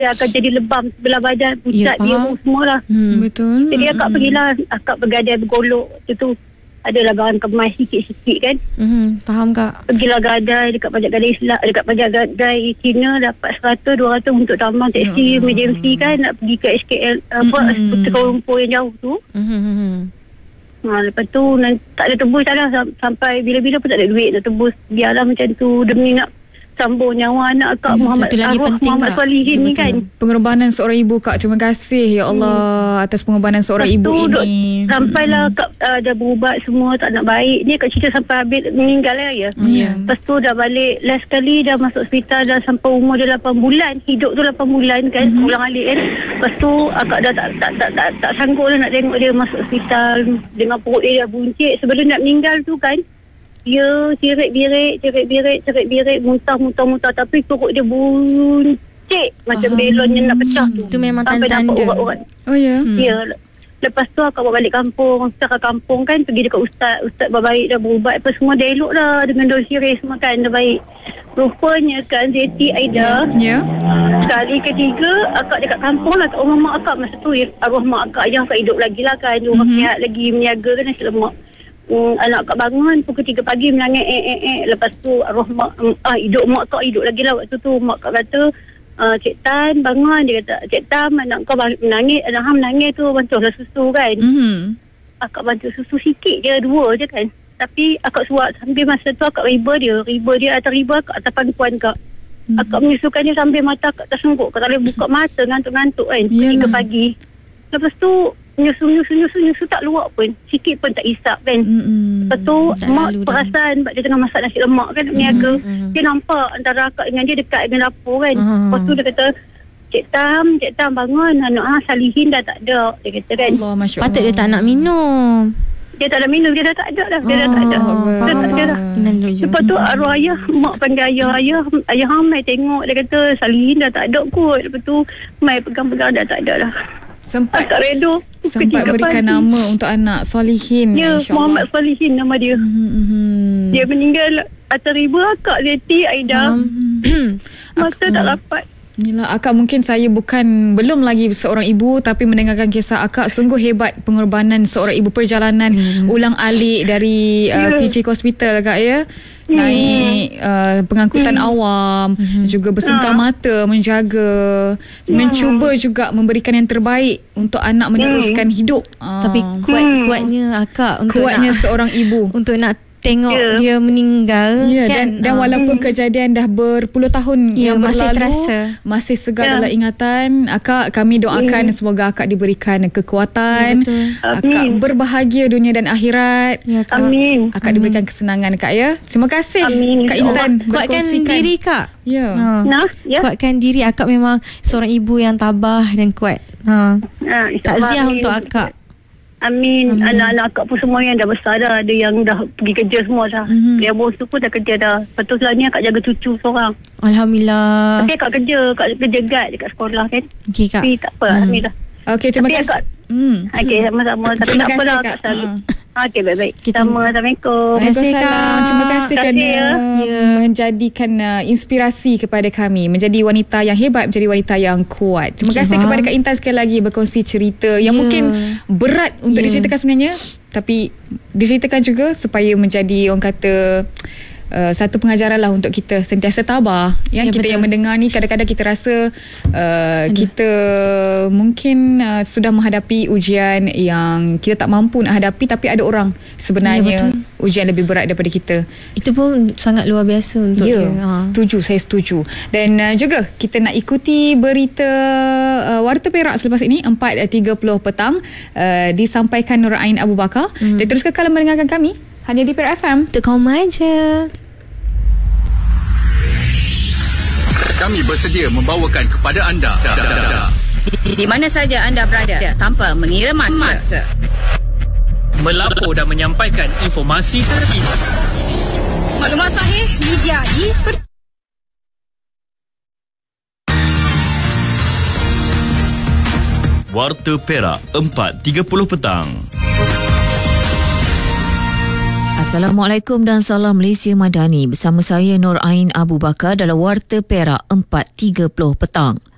dia akan jadi lebam sebelah badan, pucat dia semua lah. Betul. Jadi akak pergilah, akak bergadai bergolok tu adalah barang kemas sikit-sikit kan. Faham Kak. Pergilah gadai dekat pajak gadai Islam, dekat pajak gadai Cina, dapat 100-200 untuk tambang taksi emergency kan, nak pergi ke SKL Kuala Lumpur yang jauh tu. Lepas tu tak ada tebus dah sampai bila-bila pun tak ada duit nak tebus. Biarlah macam tu demi nak sambung nyawa anak Kak Muhammad Solihin ni kan. Pengorbanan seorang ibu Kak, terima kasih ya Allah atas pengorbanan seorang ibu ini. Sampailah Kak dah berubat semua tak nak baik. Ni Kak cerita sampai habis meninggal ya. Lepas tu dah balik last kali, dah masuk hospital dah sampai umur dia 8 bulan. Hidup tu 8 bulan kan, ulang alik kan. Lepas tu akak dah tak sanggup lah nak tengok dia masuk hospital dengan perut dia dah buncit. Sebelum nak meninggal tu kan, dia cerit-birit, muntah, tapi perut dia buncit macam belonnya nak pecah tu. Itu memang sampai tanda-tanda. dapat urat-urat. Oh ya. Ya. Lepas tu akak bawa balik kampung. Setelah kampung kan, pergi dekat ustaz berbaik dah, berubat apa semua dah elok dah, dengan dos sirih semua kan dah baik. Rupanya kan Zeti Aida, kali ketiga akak dekat kampung lah, kat rumah mak akak. Masa tu arwah mak akak ayah akak hidup lagi lah kan. Dia orang sihat lagi, meniaga kan nasi lemak. Anak akak bangun pukul 3 pagi menangis Lepas tu arwah mak hidup mak akak hidup lagi lah waktu tu. Mak akak kata, Cik Tan bangun. Dia kata, Cik Tan anak kau menangis, anak hang menangis tu, bantulah susu kan. Akak bantu susu sikit je, 2 je kan. Tapi akak suap sambil masa tu akak riba dia atas riba akak atas pangkuan Kak. Akak menyusukan dia sambil mata akak tersengguk. Akak tak boleh buka mata, ngantuk-ngantuk kan. Pukul 3 pagi. Lepas tu nyusu tak luak pun, sikit pun tak isap kan. Lepas tu mak perasan sebab dia tengah masak nasi lemak kan, niaga. Dia nampak antara akak dengan dia dekat dengan dapur kan. Lepas tu dia kata, Cik Tam bangun, anak Salihin dah tak ada, dia kata kan. Allah, Masya Allah. Patut dia tak nak minum. Dia tak nak minum, dia dah tak ada dah. Dia dah tak ada. Dia tak ada dah. Lepas tu arwah ayah, mak panggil ayah hang mai tengok, dia kata Salihin dah tak ada kot. Lepas tu mai pegang-pegang dah tak ada dah. Sempat Sempat berikan nama untuk anak Solihin. Ya, Muhammad Solihin nama dia. Dia meninggal atas riba akak Zeti Aida. Masa tak dapat. Yelah, akak mungkin saya belum lagi seorang ibu, tapi mendengarkan kisah akak, sungguh hebat pengorbanan seorang ibu, perjalanan ulang alik dari PJ Hospital Kak ya. Naik pengangkutan awam, juga bersengkam mata menjaga, mencuba juga memberikan yang terbaik untuk anak meneruskan hidup. Tapi kuatnya akak untuk kuatnya seorang ibu untuk nak tengok dia meninggal kan? Dan walaupun kejadian dah berpuluh tahun yang masih berlalu, terasa, masih segar dalam ingatan. Akak, kami doakan semoga akak diberikan kekuatan, akak berbahagia dunia dan akhirat. Amin. Akak diberikan kesenangan Kak ya. Terima kasih Kak Intan. Kuatkan diri Kak. Kuatkan diri. Akak memang seorang ibu yang tabah dan kuat. Takziah untuk akak. Amin. Anak-anak akak pun semua yang dah besar dah. Ada yang dah pergi kerja semua dah. Yang bossu pun dah kerja dah. Lepas tu setelah ni akak jaga cucu seorang. Alhamdulillah. Tapi akak kerja guard dekat sekolah kan. Okey Kak. Tapi tak apa. Alhamdulillah. Okey, terima kasih. Okey, sama-sama. Tapi Terima tak apalah kasih, Kak. Okey, baik-baik. Assalamualaikum. Waalaikumsalam. Terima kasih kerana menjadikan inspirasi kepada kami, menjadi wanita yang hebat, menjadi wanita yang kuat. Terima kasih kepada Kak Intan sekali lagi berkongsi cerita yang mungkin berat untuk diceritakan sebenarnya, tapi diceritakan juga supaya menjadi, orang kata, satu pengajaran lah untuk kita sentiasa tabah. Kita betul. Yang mendengar ni kadang-kadang kita rasa kita mungkin sudah menghadapi ujian yang kita tak mampu nak hadapi, tapi ada orang sebenarnya ujian lebih berat daripada kita. Itu pun sangat luar biasa untuk setuju, saya setuju. Dan juga kita nak ikuti berita Warta Perak selepas ini 4.30 petang, disampaikan Nur Ain Abu Bakar. Dan terus kekal mendengarkan kami hanya di Perak FM. Untuk kaum aja. Kami bersedia membawakan kepada anda di mana saja anda berada tanpa mengira masa. Melapor dan menyampaikan informasi terkini. Maklumat sahih, media Warta Perak 4.30 petang. Assalamualaikum dan salam Malaysia Madani. Bersama saya Nur Ain Abu Bakar dalam Warta Perak 4.30 petang.